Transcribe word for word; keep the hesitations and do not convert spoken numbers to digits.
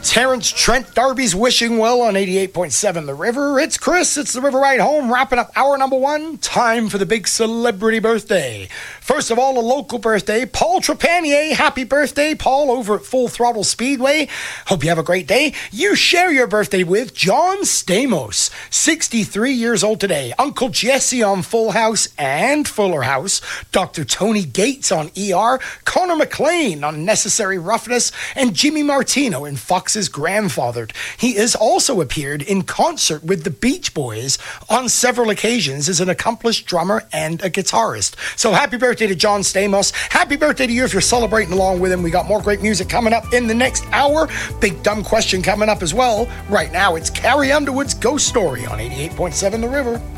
Terrence Trent D'Arby's wishing well on eighty-eight point seven The River. It's Chris, it's The River Ride Home, wrapping up hour number one. Time for the big celebrity birthday. First of all, a local birthday, Paul Trepanier. Happy birthday, Paul, over at Full Throttle Speedway. Hope you have a great day. You share your birthday with John Stamos, sixty-three years old today. Uncle Jesse on Full House and Fuller House. Doctor Tony Gates on E R. Connor McLean on Necessary Roughness. And Jimmy Martino in Fox's Grandfathered. He has also appeared in concert with the Beach Boys on several occasions as an accomplished drummer and a guitarist. So happy birthday to John Stamos. Happy birthday to you if you're celebrating along with him. We got more great music coming up in the next hour. Big dumb question coming up as well. Right now, it's Carrie Underwood's Ghost Story on eighty-eight point seven The River.